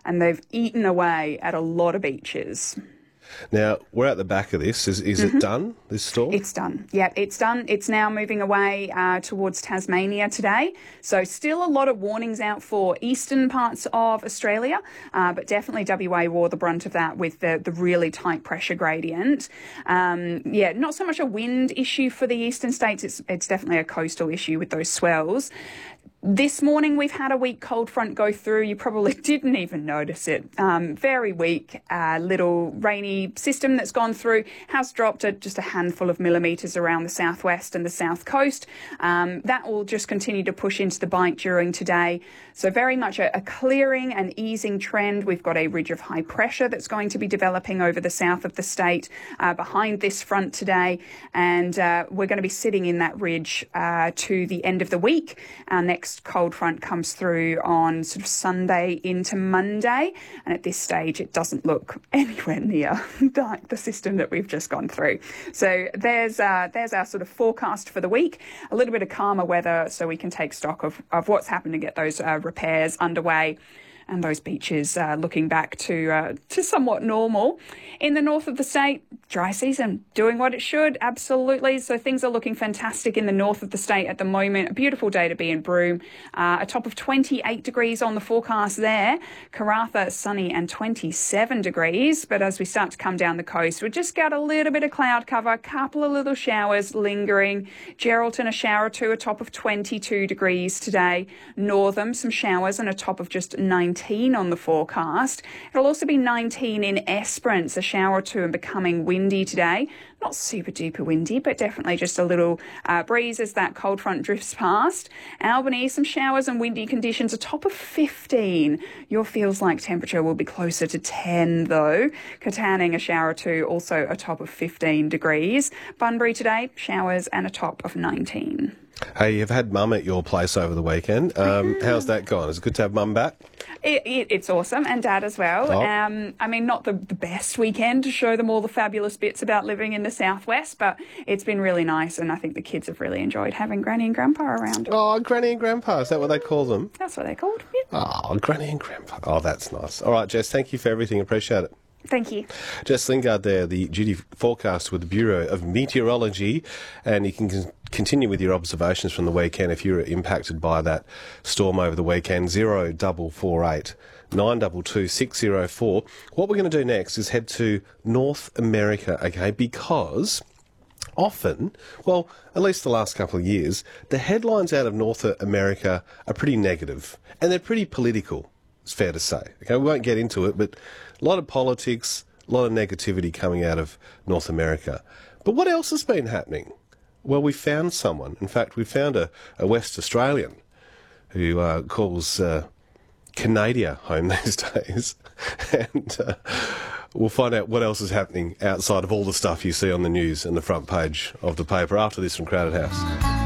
and they've eaten away at a lot of beaches. Now, we're at the back of this. Is it done, this storm? It's done. Yeah, it's done. It's now moving away towards Tasmania today. So still a lot of warnings out for eastern parts of Australia, but definitely WA wore the brunt of that with the really tight pressure gradient. Not so much a wind issue for the eastern states. It's definitely a coastal issue with those swells. This morning, we've had a weak cold front go through. You probably didn't even notice it. Very weak, little rainy system that's gone through has dropped just a handful of millimetres around the southwest and the south coast. That will just continue to push into the bite during today. So very much a clearing and easing trend. We've got a ridge of high pressure that's going to be developing over the south of the state behind this front today. And we're going to be sitting in that ridge to the end of the week. Our next cold front comes through on sort of Sunday into Monday, and at this stage it doesn't look anywhere near like the system that we've just gone through. So there's our sort of forecast for the week. A little bit of calmer weather so we can take stock of what's happened and get those repairs underway, and those beaches looking back to somewhat normal. In the north of the state, dry season, doing what it should, absolutely. So things are looking fantastic in the north of the state at the moment. A beautiful day to be in Broome. A top of 28 degrees on the forecast there. Karratha, sunny and 27 degrees. But as we start to come down the coast, we just got a little bit of cloud cover, a couple of little showers lingering. Geraldton, a shower or two, a top of 22 degrees today. Northam, some showers and a top of just 19 on the forecast. It'll also be 19 in Esperance, a shower or two, and becoming windy today. Not super duper windy, but definitely just a little breeze as that cold front drifts past. Albany, some showers and windy conditions, a top of 15. Your feels like temperature will be closer to 10 though. Katanning, a shower or two, also a top of 15 degrees. Bunbury today, showers and a top of 19. Hey, you've had Mum at your place over the weekend. How's that gone? Is it good to have Mum back? It's awesome, and Dad as well. Oh. I mean, not the best weekend to show them all the fabulous bits about living in the southwest, but it's been really nice, and I think the kids have really enjoyed having Granny and Grandpa around. Oh, Granny and Grandpa, is that what they call them? That's what they're called, yeah. Oh, Granny and Grandpa. Oh, that's nice. All right, Jess, thank you for everything. Appreciate it. Thank you. Jess Lingard there, the duty forecast with the Bureau of Meteorology, and you can continue with your observations from the weekend if you were impacted by that storm over the weekend. 0448 922 604. What we're going to do next is head to North America, okay, because often, well, at least the last couple of years, the headlines out of North America are pretty negative, and they're pretty political, it's fair to say. Okay, we won't get into it, but a lot of politics, a lot of negativity coming out of North America. But what else has been happening? Well, we found someone. In fact, we found a West Australian who calls Canada home these days. And we'll find out what else is happening outside of all the stuff you see on the news and the front page of the paper after this from Crowded House.